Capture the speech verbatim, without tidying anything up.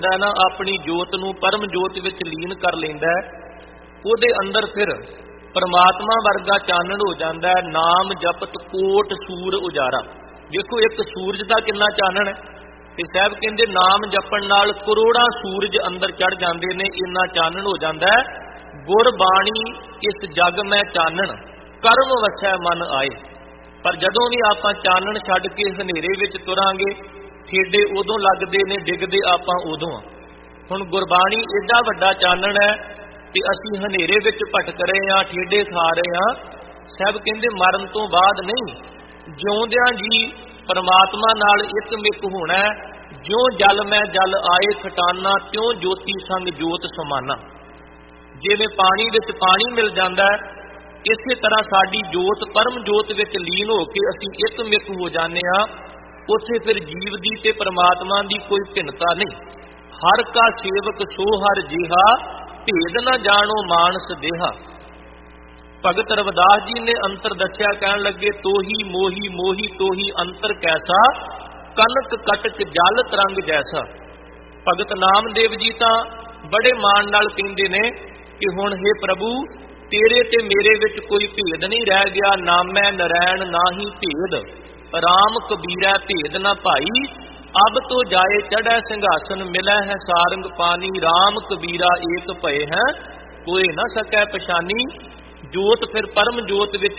ना अपनी जोत नूं परम जोत विच लीन कर लैंदा है, ਉਹਦੇ अंदर फिर परमात्मा वर्गा चानण हो जाता है। नाम जपत कोट सूर उजारा। देखो एक सूरज का कितना चानण है, ते साहब कहते नाम जपण नाल करोड़ां सूरज अंदर चढ़ जाते हैं, इन्ना चानण हो जाता है। गुरबाणी इस जग में चानण कर्म वसै मन आए। पर जदों भी आपां चानण छड्ड के हनेरे विच तुरांगे, ठेडे उदों लगदे ने, डिगदे आपां उदों। हुण गुरबाणी एडा वड्डा चानण है कि असीं हनेरे विच भटक रहे हां, ठेडे खा रहे हां। साहब कहंदे मरण तो बाद नहीं, जिउंदियां जी परमात्मा नाल एक मिक होना है। ज्यों जल मैं जल आए खटाना, त्यों ज्योति संग जोत समाना। जिवें पानी विच पानी मिल जाता है, इसे तरह साडी जोत परम जोत विच लीन हो के असीं एक मिक हो जाने हां। उत्थे फिर जीव दी ते परमात्मा दी कोई भिन्नता नहीं। हर का सेवक सो हर जिहा, भेद न जानो मानस देहा। भगत रविदास जी ने अंतर दस्या, कहन लगे तोही मोही मोही तोही अंतर कैसा, कनक कटक जल तरंग जैसा। भगत नामदेव जी तां बड़े मान नाल कहंदे ने कि हुण हे प्रभु तेरे ते मेरे विच कोई भेद नहीं रह गया। नामै नरैण नाही भेद, राम कबीरा भेद न भाई। अब तो जाए चढ़ै सिंघासन, मिलै है सारंग पानी। राम कबीरा एक भय है, कोई न सकै पछानी। जोत फिर परम जोत विच